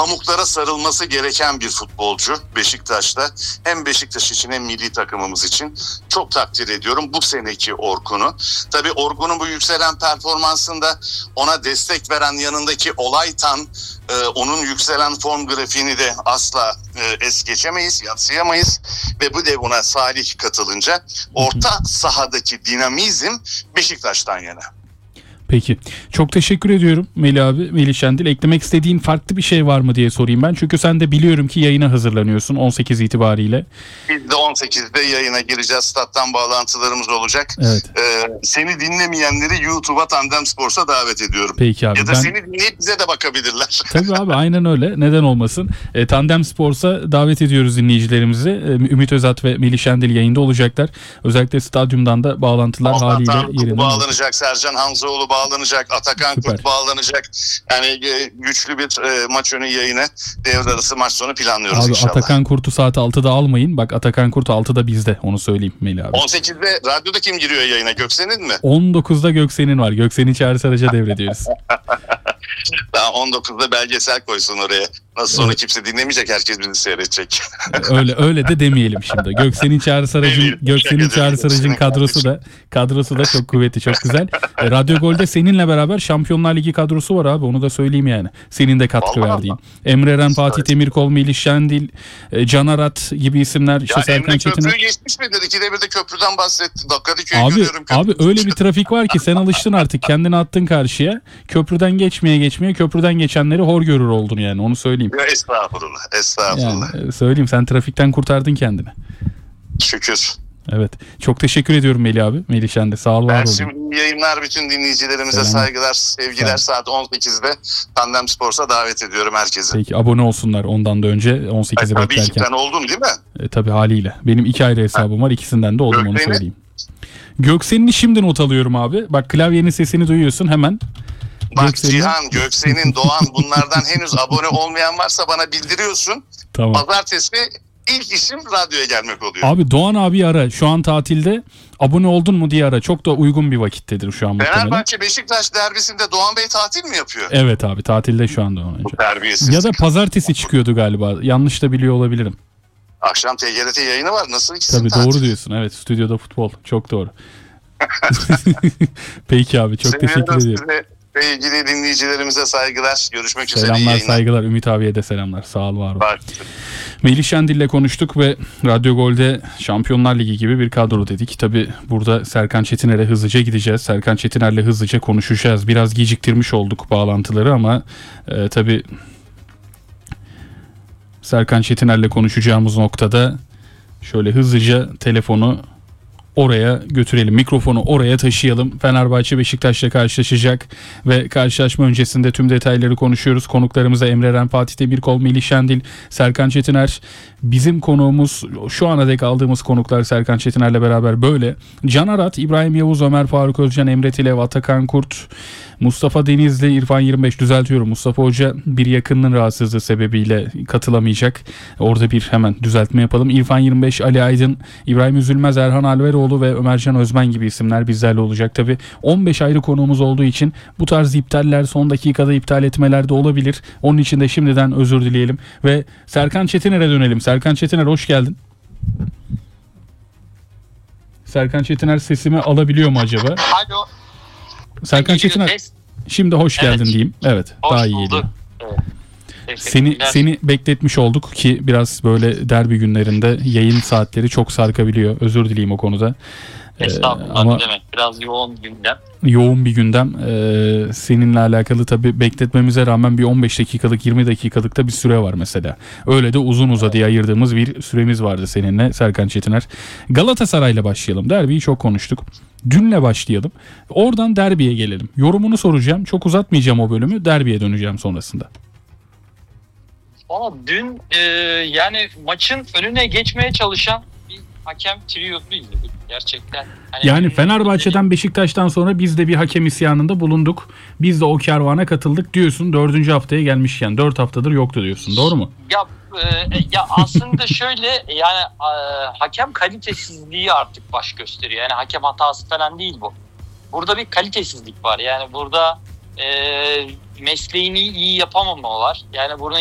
pamuklara sarılması gereken bir futbolcu Beşiktaş'ta. Hem Beşiktaş için hem milli takımımız için çok takdir ediyorum bu seneki Orkun'u. Tabii Orkun'un bu yükselen performansında ona destek veren yanındaki Olaytan, onun yükselen form grafiğini de asla es geçemeyiz, yadsıyamayız ve bu de buna Salih katılınca orta sahadaki dinamizm Beşiktaş'tan yana. Peki. Çok teşekkür ediyorum Melih abi, Melih Şendil. Eklemek istediğin farklı bir şey var mı diye sorayım ben. Çünkü sen de biliyorum ki yayına hazırlanıyorsun 18 itibariyle. Biz de 18'de yayına gireceğiz. Stat'tan bağlantılarımız olacak. Evet. Seni dinlemeyenleri YouTube'a Tandem Sports'a davet ediyorum. Peki abi. Ya da seni dinleyip bize de bakabilirler. Tabii abi, aynen öyle. Neden olmasın. Tandem Sports'a davet ediyoruz dinleyicilerimizi. Ümit Özat ve Melih Şendil yayında olacaklar. Özellikle stadyumdan da bağlantılar haliyle yerinden bağlanacak. Sercan Hamzoğlu bağlanacak. Atakan Kurt bağlanacak. Yani güçlü bir maç önü yayını, devre arası maç sonu planlıyoruz abi inşallah. Atakan Kurt'u saat 6'da almayın. Bak, Atakan Kurt 6'da bizde. Onu söyleyeyim Melih abi. 18'de radyoda kim giriyor yayına? Göksen'in mi? 19'da Göksen'in var. Göksen'i Çağrı Saraç'a devrediyoruz. Daha 19'da belgesel koysun oraya. Nasıl sonra kimse dinlemeyecek, herkes bizi seyredecek. öyle de demeyelim şimdi. Göksen'in Çağrı Saraç'ın kadrosu da çok kuvvetli, çok güzel. Radyo Gol'de seninle beraber Şampiyonlar Ligi kadrosu var abi. Onu da söyleyeyim yani. Senin de katkı verdiğin. Emre Eren, Fatih Temirkol, Melih Şendil, Can Arat gibi isimler. İşte Ya Serkan Emre Çetin'e. köprüyü geçmiş midir? İkide bir de köprüden bahsetti. Kadıköy'ü görüyorum. Abi öyle bir trafik var ki sen alıştın artık. Kendini attın karşıya. Köprüden geçmeye köprüden geçenleri hor görür oldun yani. Onu söyleyeyim. Ya estağfurullah. Yani, söyleyeyim, sen trafikten kurtardın kendini. Şükür. Evet. Çok teşekkür ediyorum Melih abi. Melih Şendil. Sağ ol, var olun. Şimdi yayınlar, bütün dinleyicilerimize saygılar, sevgiler. Saat 18'de Tandem Sports'a davet ediyorum herkese. Peki, abone olsunlar ondan da önce 18'i beklerken. Tabii 2 tane oldum değil mi? Tabii, haliyle. Benim 2 ayrı hesabım var. İkisinden de oldum, onu söyleyeyim. Göksen'ini şimdi not alıyorum abi. Bak, klavyenin sesini duyuyorsun hemen. Bak Cihan, Göksen'in, Doğan, bunlardan henüz abone olmayan varsa bana bildiriyorsun. Tamam. Pazartesi ilk işim radyoya gelmek oluyor. Abi Doğan abi ara. Şu an tatilde. Abone oldun mu diye ara. Çok da uygun bir vakittedir şu an muhtemelen. Fenerbahçe Beşiktaş derbisinde Doğan Bey tatil mi yapıyor? Evet abi, tatilde şu anda Doğan önce. Terbiyesiz. Ya da pazartesi çıkıyordu galiba. Yanlış da biliyor olabilirim. Akşam TGRT yayını var. Nasıl ikisi Tabii tatil? doğru diyorsun. Evet, stüdyoda futbol. Çok doğru. Peki abi, çok teşekkür ediyorum. Ve ilgili dinleyicilerimize saygılar. Görüşmek üzere. Selamlar, saygılar. Ümit abiye de selamlar. Sağ ol, var ol. Bak. Melih Şendil'le konuştuk ve Radyo Gol'de Şampiyonlar Ligi gibi bir kadro dedik. Tabii burada Serkan Çetiner'e hızlıca gideceğiz. Serkan Çetiner'le hızlıca konuşacağız. Biraz geciktirmiş olduk bağlantıları ama tabii Serkan Çetiner'le konuşacağımız noktada şöyle hızlıca telefonu oraya götürelim. Mikrofonu oraya taşıyalım. Fenerbahçe Beşiktaş'la karşılaşacak ve karşılaşma öncesinde tüm detayları konuşuyoruz. Konuklarımıza Emre Eren, Fatih Temirkol, Melih Şendil, Serkan Çetiner. Bizim konuğumuz, şu ana dek aldığımız konuklar Serkan Çetiner'le beraber böyle. Can Arat, İbrahim Yavuz, Ömer Faruk Özcan, Emre Tilev, Atakan Kurt, Mustafa Denizli, İrfan 25, düzeltiyorum. Mustafa Hoca bir yakınının rahatsızlığı sebebiyle katılamayacak. Orada bir hemen düzeltme yapalım. İrfan 25, Ali Aydın, İbrahim Üzülmez, Erhan Alveroğlu ve Ömercan Özmen gibi isimler bizlerle olacak. Tabii 15 ayrı konuğumuz olduğu için bu tarz iptaller, son dakikada iptal etmeler de olabilir. Onun için de şimdiden özür dileyelim ve Serkan Çetiner'e dönelim. Serkan Çetiner, hoş geldin. Serkan Çetiner sesimi alabiliyor mu acaba? Alo. Serkan Çetiner, şimdi hoş geldin diyeyim. Evet, hoş daha iyi bulduk. geliyor. Seni bekletmiş olduk ki biraz böyle derbi günlerinde yayın saatleri çok sarkabiliyor. Özür dileyim o konuda. Estağfurullah, ama demek biraz yoğun gündem. Yoğun bir gündem. Seninle alakalı tabii bekletmemize rağmen bir 15 dakikalık 20 dakikalık da bir süre var mesela. Öyle de uzun uzadıya ayırdığımız bir süremiz vardı seninle Serkan Çetiner. Galatasaray'la başlayalım. Derbiyi çok konuştuk. Dünle başlayalım. Oradan derbiye gelelim. Yorumunu soracağım. Çok uzatmayacağım o bölümü. Derbiye döneceğim sonrasında. Valla dün yani maçın önüne geçmeye çalışan bir hakem triyosu izledik gerçekten. Hani yani Fenerbahçe'den, Beşiktaş'tan sonra biz de bir hakem isyanında bulunduk. Biz de o kervana katıldık diyorsun. 4. haftaya gelmişken 4 haftadır yoktu diyorsun. Doğru mu? Ya aslında şöyle yani hakem kalitesizliği artık baş gösteriyor. Yani hakem hatası falan değil bu. Burada bir kalitesizlik var. Yani burada mesleğini iyi yapamama var. Yani burada